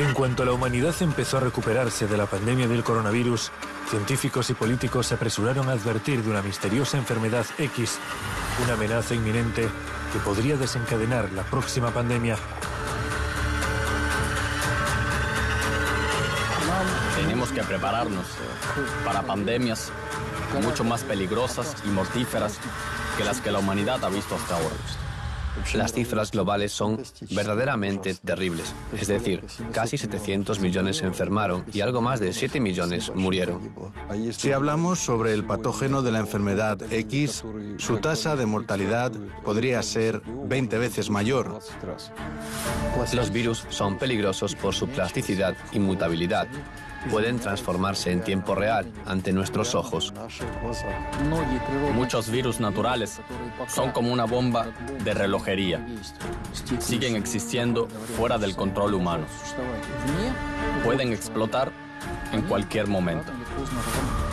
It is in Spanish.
En cuanto la humanidad empezó a recuperarse de la pandemia del coronavirus, científicos y políticos se apresuraron a advertir de una misteriosa enfermedad X, una amenaza inminente que podría desencadenar la próxima pandemia. Tenemos que prepararnos para pandemias mucho más peligrosas y mortíferas que las que la humanidad ha visto hasta ahora. Las cifras globales son verdaderamente terribles. Es decir, casi 700 millones se enfermaron y algo más de 7 millones murieron. Si hablamos sobre el patógeno de la enfermedad X, su tasa de mortalidad podría ser 20 veces mayor. Los virus son peligrosos por su plasticidad y mutabilidad. Pueden transformarse en tiempo real ante nuestros ojos. Muchos virus naturales son como una bomba de relojería. Siguen existiendo fuera del control humano. Pueden explotar en cualquier momento.